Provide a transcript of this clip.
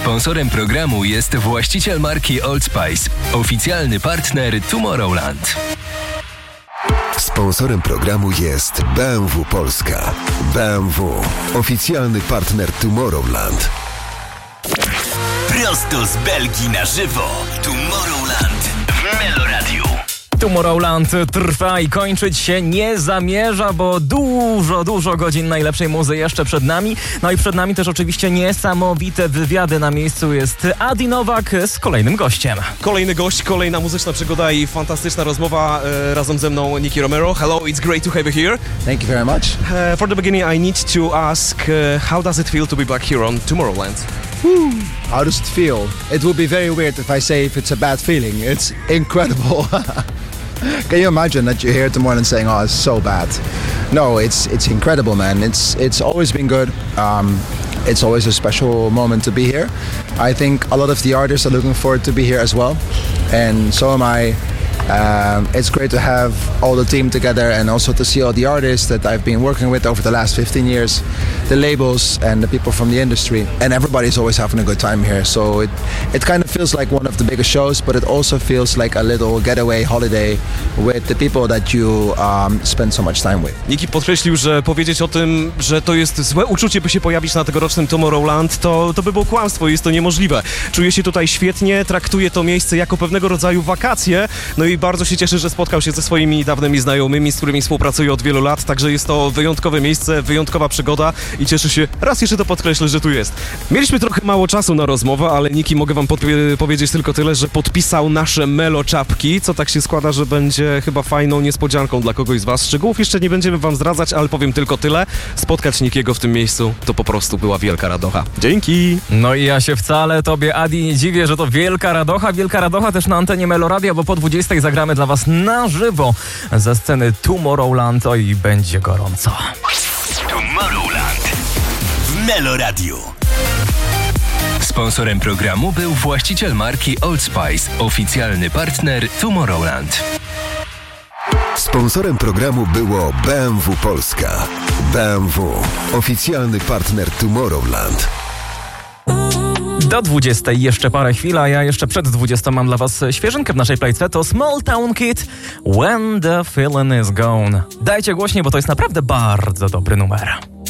Sponsorem programu jest właściciel marki Old Spice, oficjalny partner Tomorrowland. Sponsorem programu jest BMW Polska. BMW, oficjalny partner Tomorrowland. Prosto z Belgii na żywo. Tomorrowland w Meloradiu. Tomorrowland trwa i kończyć się nie zamierza, bo dużo godzin najlepszej muzy jeszcze przed nami. No i przed nami też oczywiście niesamowite wywiady. Na miejscu jest Adi Nowak z kolejnym gościem. Kolejny gość, kolejna muzyczna przygoda i fantastyczna rozmowa razem ze mną Nicky Romero. Hello, it's great to have you here. Thank you very much. For the beginning, I need to ask, how does it feel to be back here on Tomorrowland? How does it feel? It would be very weird if I say if it's a bad feeling. It's incredible. Can you imagine that you're here tomorrow and saying, "Oh, it's so bad"? No, it's incredible, man. It's always been good. It's always a special moment to be here. I think a lot of the artists are looking forward to be here as well, and so am I. It's great to have all the team together and also to see all the artists that I've been working with over the last 15 years, the labels and the people from the industry, and everybody's always having a good time here. So it kind of feels like one of the biggest shows, but it also feels like a little getaway holiday with the people that you spend so much time with. Nicky podkreślił, że powiedzieć o tym, że to jest złe uczucie, by się pojawić na tegorocznym Tomorrowland, to by było kłamstwo, jest to niemożliwe. Czuję się tutaj świetnie, traktuję to miejsce jako pewnego rodzaju wakacje, no i bardzo się cieszę, że spotkał się ze swoimi dawnymi znajomymi, z którymi współpracuję od wielu lat, także jest to wyjątkowe miejsce, wyjątkowa przygoda i cieszę się, raz jeszcze to podkreślę, że tu jest. Mieliśmy trochę mało czasu na rozmowę, ale Nicky, mogę wam powiedzieć tylko tyle, że podpisał nasze Melo czapki, co tak się składa, że będzie chyba fajną niespodzianką dla kogoś z was. Szczegółów jeszcze nie będziemy wam zdradzać, ale powiem tylko tyle. Spotkać Nickiego w tym miejscu to po prostu była wielka radocha. Dzięki! No i ja się wcale tobie, Adi, nie dziwię, że to wielka radocha też na antenie Meloradia, bo po 20 zagramy dla was na żywo ze sceny Tomorrowland. Oj, będzie gorąco. Tomorrowland w Meloradiu. Sponsorem programu był właściciel marki Old Spice, oficjalny partner Tomorrowland. Sponsorem programu było BMW Polska. BMW, oficjalny partner Tomorrowland. Do 20 jeszcze parę chwil, a ja jeszcze przed 20 mam dla was świeżynkę w naszej playce. To Small Town Kid, When the Feeling is Gone. Dajcie głośniej, bo to jest naprawdę bardzo dobry numer.